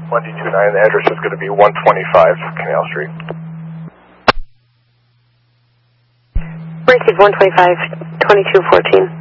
1D29, the address is going to be 125 Canal Street. Receive 125, 2214.